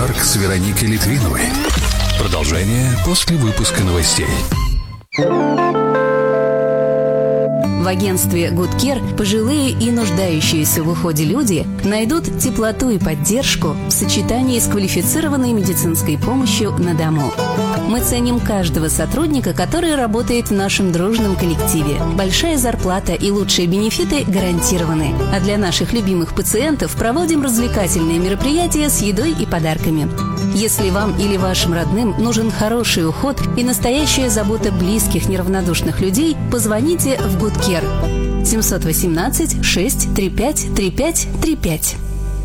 Нью-Йорк с Вероникой Литвиновой. Продолжение после выпуска новостей. В агентстве Good Care пожилые и нуждающиеся в уходе люди найдут теплоту и поддержку в сочетании с квалифицированной медицинской помощью на дому. Мы ценим каждого сотрудника, который работает в нашем дружном коллективе. Большая зарплата и лучшие бенефиты гарантированы. А для наших любимых пациентов проводим развлекательные мероприятия с едой и подарками. Если вам или вашим родным нужен хороший уход и настоящая забота близких неравнодушных людей, позвоните в Good Care 718 635 3535.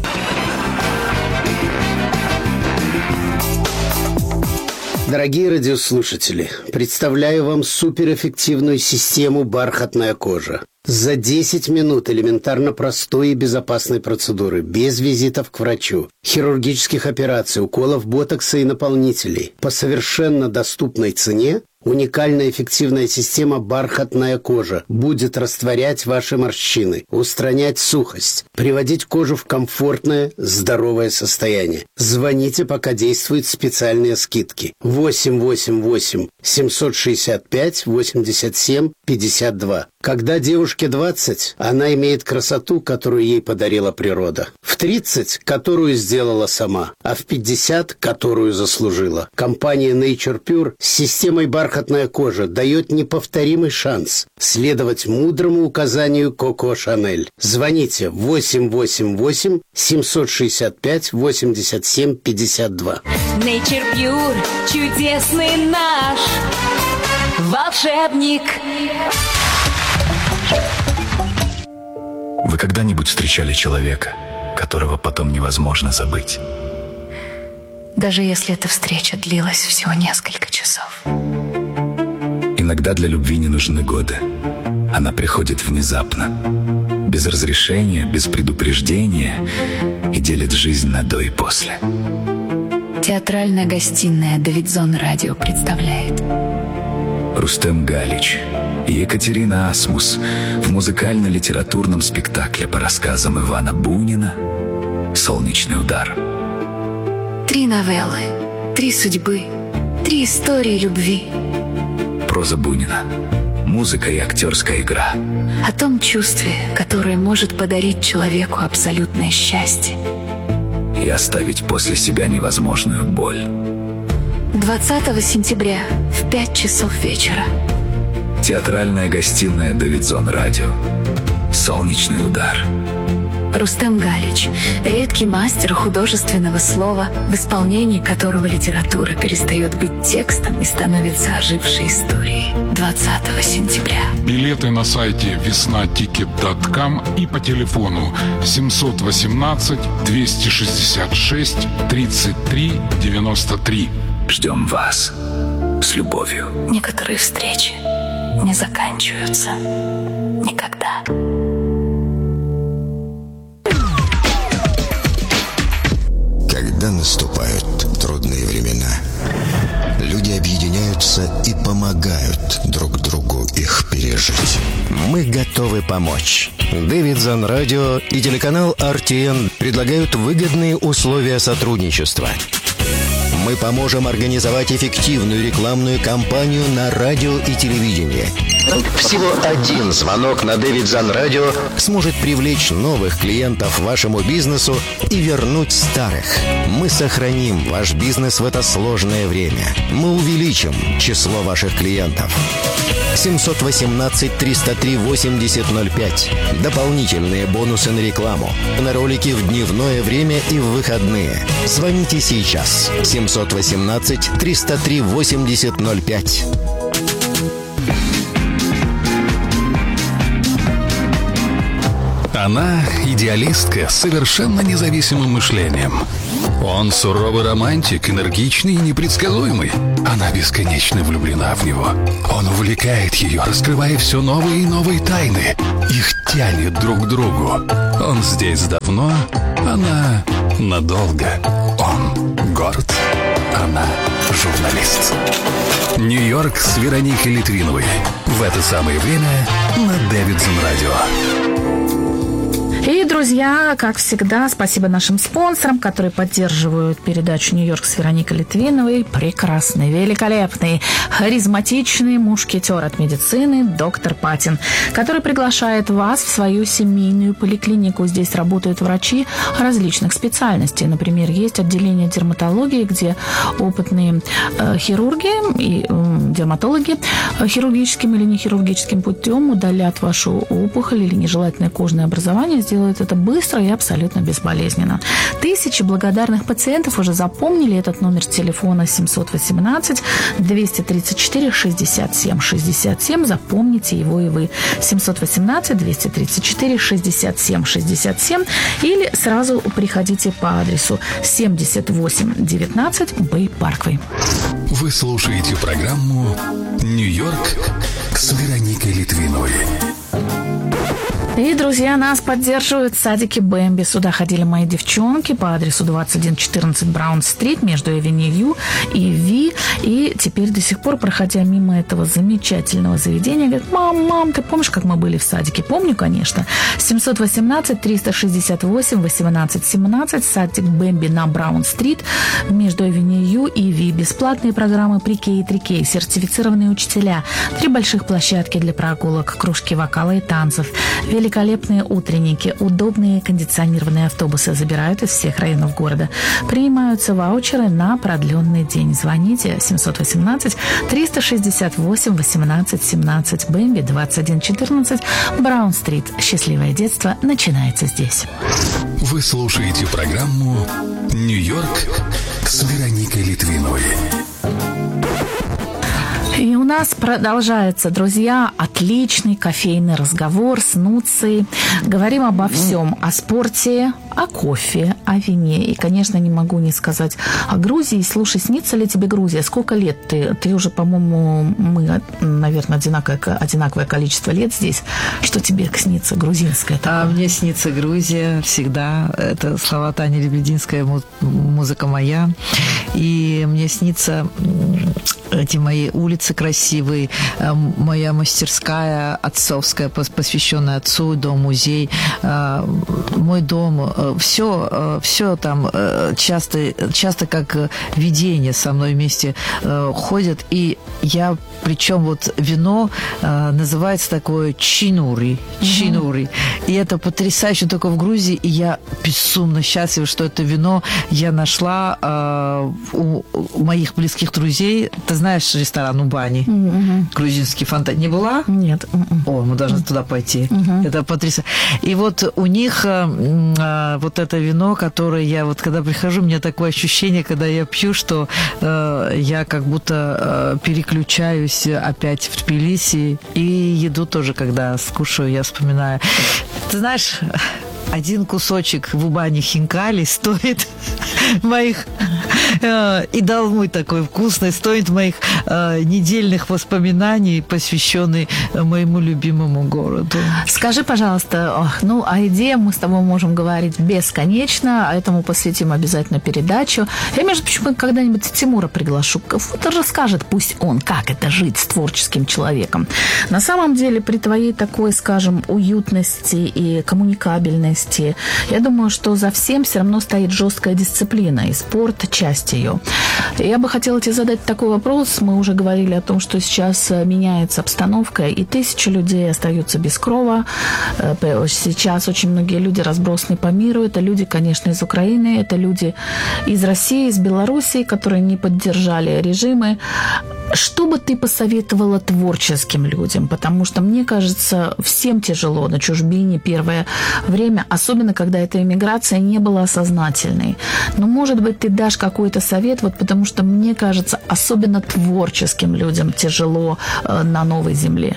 Дорогие радиослушатели, представляю вам суперэффективную систему «Бархатная кожа». За 10 минут элементарно простой и безопасной процедуры, без визитов к врачу, хирургических операций, уколов ботокса и наполнителей, по совершенно доступной цене, уникальная эффективная система «Бархатная кожа» будет растворять ваши морщины, устранять сухость, приводить кожу в комфортное, здоровое состояние. Звоните, пока действуют специальные скидки. 888-765-87-52. Когда девушке 20, она имеет красоту, которую ей подарила природа. В 30, которую сделала сама, а в 50, которую заслужила. Компания Nature Pure с системой «Бархатная кожа» дает неповторимый шанс следовать мудрому указанию Коко Шанель. Звоните 888-765-87-52. Nature Pure, чудесный наш волшебник. Вы когда-нибудь встречали человека, которого потом невозможно забыть? Даже если эта встреча длилась всего несколько часов. Иногда для любви не нужны годы. Она приходит внезапно, без разрешения, без предупреждения, и делит жизнь на до и после. Театральная гостиная «Давидзон Радио» представляет Рустем Галич и Екатерина Асмус в музыкально-литературном спектакле по рассказам Ивана Бунина «Солнечный удар». 3 новеллы, 3 судьбы, 3 истории любви. Проза Бунина, музыка и актерская игра. О том чувстве, которое может подарить человеку абсолютное счастье И оставить после себя невозможную боль. 20 сентября в 5 часов вечера. Театральная гостиная «Давидзон Радио». «Солнечный удар». Рустем Галич – редкий мастер художественного слова, в исполнении которого литература перестает быть текстом и становится ожившей историей. 20 сентября. Билеты на сайте веснатикет.ком и по телефону 718-266-33-93. Ждем вас с любовью. Некоторые встречи не заканчиваются никогда. Когда наступают трудные времена, люди объединяются и помогают друг другу их пережить. Мы готовы помочь. Давидзон Радио и телеканал RTN предлагают выгодные условия сотрудничества. Мы поможем организовать эффективную рекламную кампанию на радио и телевидении. Всего один звонок на Давидзон Радио сможет привлечь новых клиентов вашему бизнесу и вернуть старых. Мы сохраним ваш бизнес в это сложное время. Мы увеличим число ваших клиентов. 718-303-8005. Дополнительные бонусы на рекламу. На ролики в дневное время и в выходные. Звоните сейчас. 718-303-8005. Она идеалистка с совершенно независимым мышлением. Он суровый романтик, энергичный и непредсказуемый. Она бесконечно влюблена в него. Он увлекает ее, раскрывая все новые и новые тайны. Их тянет друг к другу. Он здесь давно, она надолго. Он горд, она журналист. Нью-Йорк с Вероникой Литвиновой. В это самое время на Давидзон Радио. И, друзья, как всегда, спасибо нашим спонсорам, которые поддерживают передачу «Нью-Йорк» с Вероникой Литвиновой. Прекрасный, великолепный, харизматичный мушкетер от медицины доктор Патин, который приглашает вас в свою семейную поликлинику. Здесь работают врачи различных специальностей. Например, есть отделение дерматологии, где опытные хирурги и дерматологи хирургическим или нехирургическим путем удалят вашу опухоль или нежелательное кожное образование, сделают это быстро и абсолютно безболезненно. Тысячи благодарных пациентов уже запомнили этот номер телефона 718-234-67-67. Запомните его и вы. 718-234-67-67. Или сразу приходите по адресу 7819 Бэй-Парквей. Вы слушаете программу «Нью-Йорк» с Вероникой Литвиновой. И, друзья, нас поддерживают садики Бэмби. Сюда ходили мои девчонки по адресу 2114 Браун-стрит между Эвеню и Ви. И теперь до сих пор, проходя мимо этого замечательного заведения, говорят: мам, ты помнишь, как мы были в садике? Помню, конечно. 718-368-1817, садик Бэмби на Браун-стрит между Эвеню и Ви. Бесплатные программы при-Кей и Три-Кей, сертифицированные учителя, 3 больших площадки для прогулок, кружки вокала и танцев, великолепные утренники, удобные кондиционированные автобусы забирают из всех районов города. Принимаются ваучеры на продленный день. Звоните 718-368-1817. Бэмби 2114 Браун-стрит. Счастливое детство начинается здесь. Вы слушаете программу «Нью-Йорк» с Вероникой Литвиновой. И у нас продолжается, друзья, отличный кофейный разговор с Нуцей. Говорим обо всем. О спорте, о кофе, о вине. И, конечно, не могу не сказать о Грузии. Слушай, снится ли тебе Грузия? Сколько лет ты? Ты уже, по-моему, мы, наверное, одинаковое количество лет здесь. Что тебе снится грузинское такое? Мне снится Грузия всегда. Это слова Тани Лебединская, музыка моя. И мне снится эти мои улицы красивые, моя мастерская отцовская, посвященная отцу, дом-музей, мой дом, все там часто как видение со мной вместе ходят. И я, причем вот вино называется такое чинури. И это потрясающе только в Грузии. И я безумно счастлива, что это вино я нашла у моих близких друзей. Ты знаешь ресторан Убани? Грузинский фонтан. Не была? Нет. О, мы должны туда пойти. Это потрясающе. И вот у них вот это вино, которое я вот когда прихожу, у меня такое ощущение, когда я пью, что я как будто переключаюсь опять в Тбилиси. И еду тоже, когда скушаю, я вспоминаю. Ты знаешь, один кусочек в Убане хинкали стоит моих... И долмой такой вкусный, стоит моих недельных воспоминаний, посвященный моему любимому городу. Скажи, пожалуйста, о еде мы с тобой можем говорить бесконечно, а этому посвятим обязательно передачу. Я, между прочим, когда-нибудь Тимура приглашу. Вот расскажет, пусть он, как это жить с творческим человеком. На самом деле, при твоей такой, скажем, уютности и коммуникабельности, я думаю, что за всем все равно стоит жесткая дисциплина, и спорт – часть ее. Я бы хотела тебе задать такой вопрос. Мы уже говорили о том, что сейчас меняется обстановка, и тысячи людей остаются без крова. Сейчас очень многие люди разбросаны по миру. Это люди, конечно, из Украины, это люди из России, из Белоруссии, которые не поддержали режимы. Что бы ты посоветовала творческим людям? Потому что, мне кажется, всем тяжело на чужбине первое время, особенно когда эта эмиграция не была осознательной. Но, может быть, ты дашь какой-то совет, вот потому что, мне кажется, особенно творческим людям тяжело на новой земле.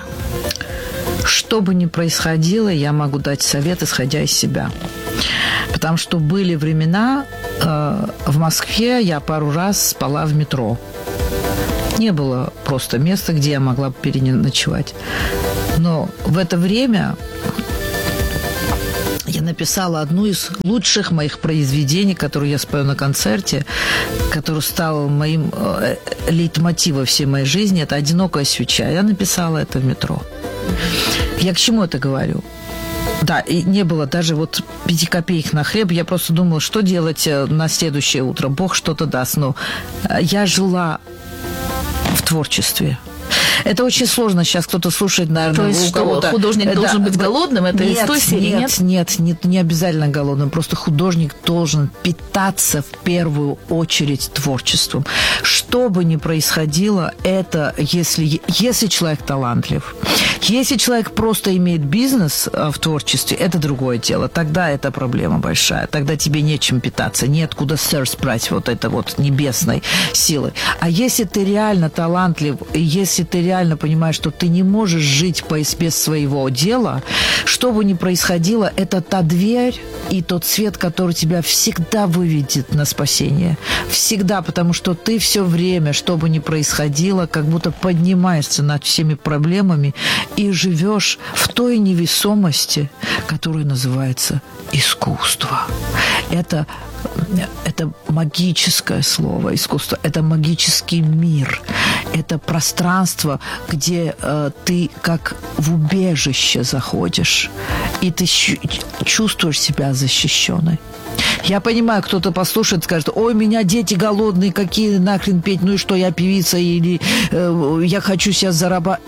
Что бы ни происходило, я могу дать совет, исходя из себя. Потому что были времена, в Москве я пару раз спала в метро. Не было просто места, где я могла бы переночевать. Но в это время я написала одну из лучших моих произведений, которую я спою на концерте, которая стала моим лейтмотивом всей моей жизни. Это «Одинокая свеча». Я написала это в метро. Я к чему это говорю? Да, и не было даже вот 5 копеек на хлеб. Я просто думала, что делать на следующее утро. Бог что-то даст. Но я жила в творчестве. Это очень сложно. Сейчас кто-то слушает, наверное, то есть, что художник должен быть голодным? Это из той серии, нет, не обязательно голодным. Просто художник должен питаться в первую очередь творчеством. Что бы ни происходило, это если человек талантлив. Если человек просто имеет бизнес в творчестве, это другое дело. Тогда это проблема большая. Тогда тебе нечем питаться, неоткуда сорс брать вот это вот небесной силы. А если ты реально талантлив, если ты реально понимаешь, что ты не можешь жить без своего дела, что бы ни происходило, это та дверь и тот свет, который тебя всегда выведет на спасение. Всегда, потому что ты все время, что бы ни происходило, как будто поднимаешься над всеми проблемами и живешь в той невесомости, которая называется искусство. Это магическое слово искусство, это магический мир, это пространство, где ты как в убежище заходишь, и ты чувствуешь себя защищенной. Я понимаю, кто-то послушает, скажет: ой, у меня дети голодные, какие нахрен петь, ну и что, я певица, или я хочу сейчас зарабатывать.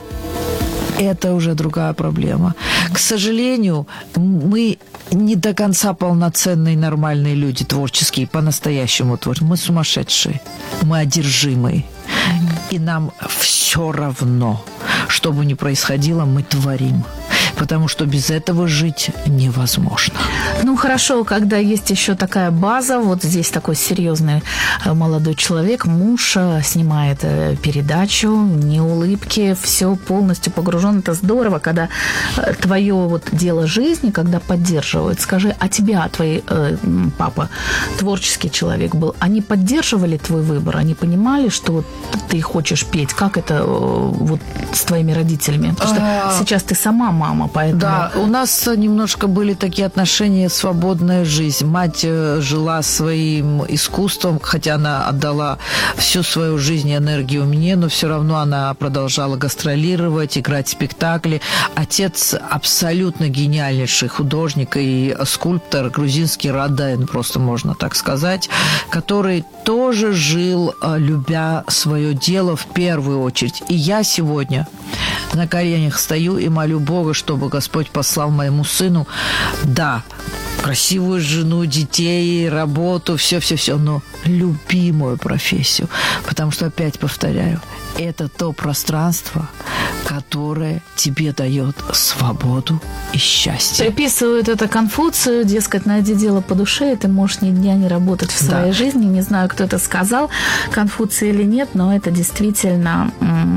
Это уже другая проблема. К сожалению, мы не до конца полноценные нормальные люди, творческие, по-настоящему творческие. Мы сумасшедшие, мы одержимые. И нам все равно, что бы ни происходило, мы творим. Потому что без этого жить невозможно. Ну, хорошо, когда есть еще такая база, вот здесь такой серьезный молодой человек, муж снимает передачу, не улыбки, все полностью погружен. Это здорово, когда твое вот дело жизни, когда поддерживают. Скажи, а тебя, твой папа, творческий человек был, они поддерживали твой выбор? Они понимали, что ты хочешь петь? Как это вот с твоими родителями? Потому что сейчас ты сама мама. Поэтому... Да, у нас немножко были такие отношения, свободная жизнь. Мать жила своим искусством, хотя она отдала всю свою жизнь и энергию мне, но все равно она продолжала гастролировать, играть спектакли. Отец абсолютно гениальнейший художник и скульптор, грузинский Раден, просто можно так сказать, который тоже жил, любя свое дело в первую очередь. И я сегодня на коленях стою и молю Бога, чтобы Господь послал моему сыну, да, красивую жену, детей, работу, все-все-все, но любимую профессию. Потому что, опять повторяю, это то пространство, которое тебе дает свободу и счастье. Приписывают это Конфуцию, дескать, найди дело по душе, и ты можешь ни дня не работать в своей жизни. Не знаю, кто это сказал, Конфуций или нет, но это действительно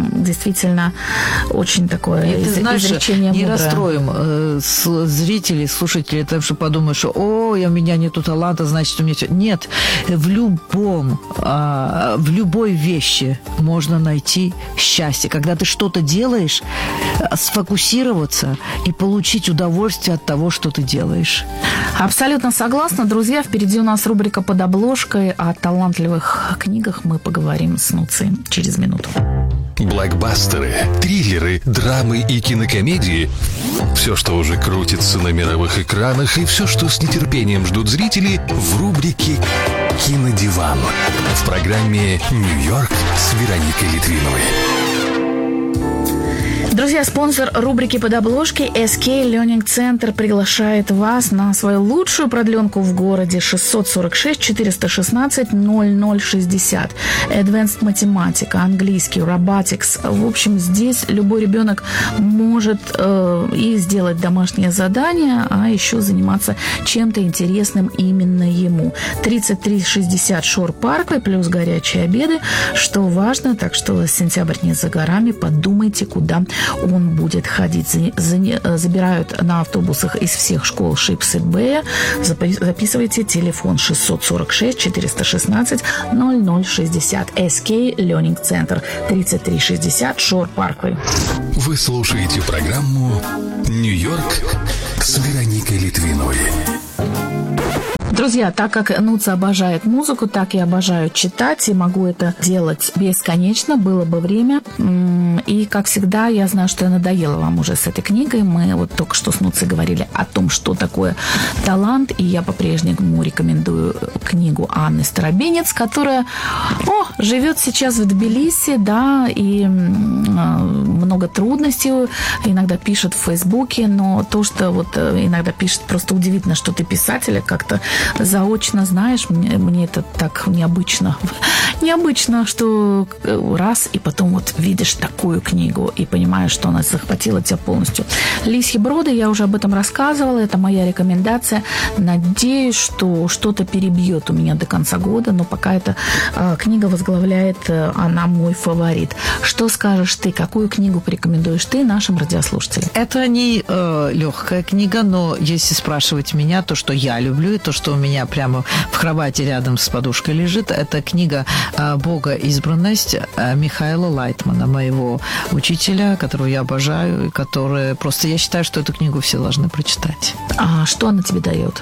очень такое изречение мудрое. Не расстроим зрителей, слушателей, потому что подумают, что у меня нету таланта, значит, у меня все. Нет, в любой вещи можно найти счастье. Когда ты что-то делаешь, сфокусироваться и получить удовольствие от того, что ты делаешь. Абсолютно согласна. Друзья, впереди у нас рубрика «Под обложкой». О талантливых книгах мы поговорим с Нуцей через минуту. Блокбастеры, триллеры, драмы и кинокомедии – все, что уже крутится на мировых экранах, и все, что с нетерпением ждут зрители в рубрике «Кинодиван» в программе «Нью-Йорк» с Вероникой Литвиновой. Друзья, спонсор рубрики «Под обложкой» SK Learning Center приглашает вас на свою лучшую продленку в городе 646-416-0060. Advanced математика, английский, robotics. В общем, здесь любой ребенок может и сделать домашнее задание, а еще заниматься чем-то интересным именно ему. 3360 Шор Парквей плюс горячие обеды, что важно, так что сентябрь не за горами, подумайте, куда он будет ходить. Забирают на автобусах из всех школ Шипсы Б. Записывайте телефон 646-416-0060. SK Learning Center 3360 Шор Парквей. Вы слушаете программу «Нью-Йорк» с Вероникой Литвиновой. Друзья, так как Нуца обожает музыку, так и обожаю читать, и могу это делать бесконечно, было бы время. И, как всегда, я знаю, что я надоела вам уже с этой книгой. Мы вот только что с Нуцей говорили о том, что такое талант, и я по-прежнему рекомендую книгу Анны Старобинец, которая живет сейчас в Тбилиси, да, и много трудностей иногда пишет в Фейсбуке, но то, что вот иногда пишет, просто удивительно, что ты писателя как-то заочно знаешь, мне это так необычно. Необычно, что раз, и потом вот видишь такую книгу и понимаешь, что она захватила тебя полностью. «Лисьи броды», я уже об этом рассказывала, это моя рекомендация. Надеюсь, что что-то перебьет у меня до конца года, но пока эта книга возглавляет, она мой фаворит. Что скажешь ты? Какую книгу порекомендуешь ты нашим радиослушателям? Это не легкая книга, но если спрашивать меня, то, что я люблю, и то, что у меня прямо в кровати рядом с подушкой лежит, это книга «Богоизбранность» Михаила Лайтмана, моего учителя, которого я обожаю, и который просто, я считаю, что эту книгу все должны прочитать. А что она тебе дает?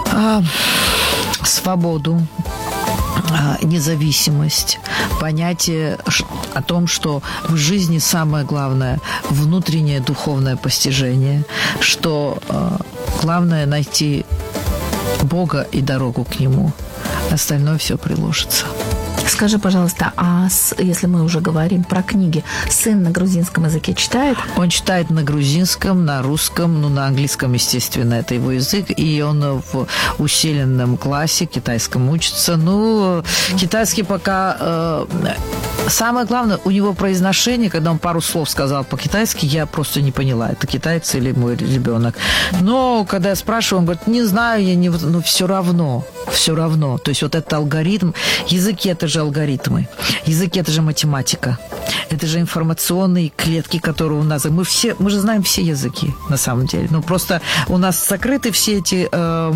Свободу, независимость, понятие о том, что в жизни самое главное – внутреннее духовное постижение, что главное – найти Бога и дорогу к Нему, остальное все приложится. Скажи, пожалуйста, если мы уже говорим про книги, сын на грузинском языке читает? Он читает на грузинском, на русском, на английском, естественно, это его язык, и он в усиленном классе китайском учится. Китайский пока... Самое главное, у него произношение, когда он пару слов сказал по-китайски, я просто не поняла, это китаец или мой ребенок. Но когда я спрашиваю, он говорит, не знаю, но все равно. То есть вот этот алгоритм, языки – это же алгоритмы, языки – это же математика, это же информационные клетки, которые у нас… Мы же знаем все языки, на самом деле. Просто у нас закрыты все эти,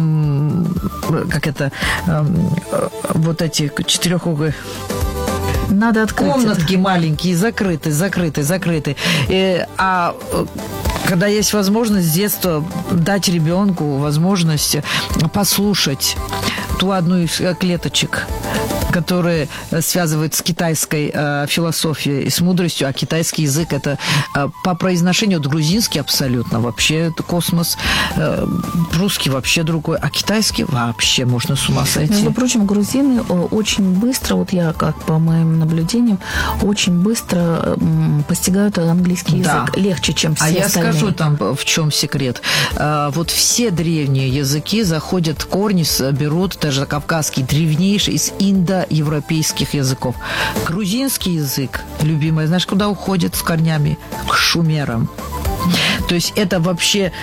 вот эти четырехугольные… Надо открыть. Комнатки маленькие, закрыты. А когда есть возможность с детства дать ребенку возможность послушать ту одну из клеточек, которые связывают с китайской философией и с мудростью, а китайский язык – это по произношению грузинский абсолютно, вообще это космос, русский вообще другой, а китайский вообще можно с ума сойти. Между прочим, грузины очень быстро, вот я как по моим наблюдениям, очень быстро постигают английский язык, легче, чем все остальные. А я скажу там, в чем секрет. Вот все древние языки заходят, корни берут, даже кавказский, древнейший, из индоевропейских языков. Грузинский язык, любимый, знаешь, куда уходит с корнями? К шумерам. То есть это вообще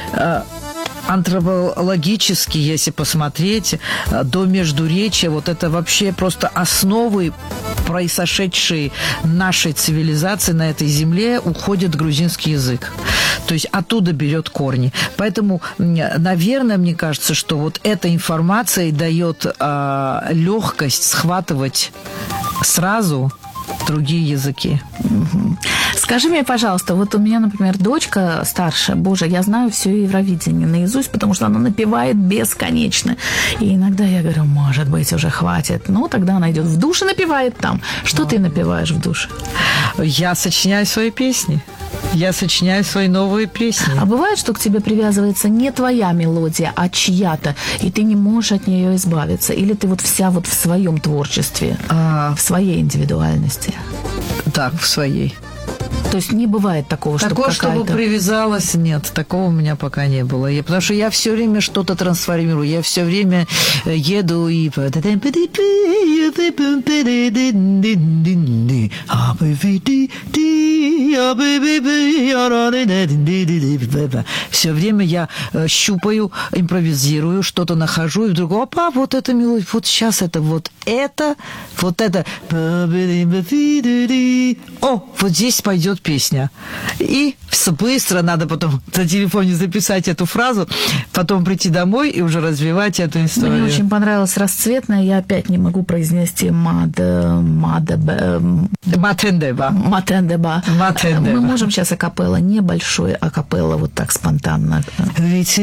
антропологически, если посмотреть, до Междуречия, вот это вообще просто основы, произошедшие нашей цивилизации на этой земле, уходит грузинский язык. То есть оттуда берет корни. Поэтому, наверное, мне кажется, что вот эта информация дает легкость схватывать сразу другие языки. Скажи мне, пожалуйста, вот у меня, например, дочка старшая, боже, я знаю все Евровидение наизусть, потому что она напевает бесконечно. И иногда я говорю, может быть, уже хватит. Но тогда она идет в душ и напевает там. Что ты напеваешь в душе? Я сочиняю свои песни. Я сочиняю свои новые песни. А бывает, что к тебе привязывается не твоя мелодия, а чья-то, и ты не можешь от нее избавиться? Или ты вот вся вот в своем творчестве, в своей индивидуальности? Так, в своей. То есть не бывает такого, чтобы такого, какая-то… чтобы привязалась, нет, такого у меня пока не было. Потому что я все время что-то трансформирую, я все время еду и… Все время я щупаю, импровизирую, что-то нахожу, и вдруг, опа, вот это мелодия, вот сейчас это, вот это. О, вот здесь пойдет песня. И быстро надо потом на телефоне записать эту фразу, потом прийти домой и уже развивать эту историю. Мне очень понравилось «Расцветное». Я опять не могу произнести «Матендеба». Мы можем сейчас акапелла, небольшой акапелла, вот так спонтанно. Ведь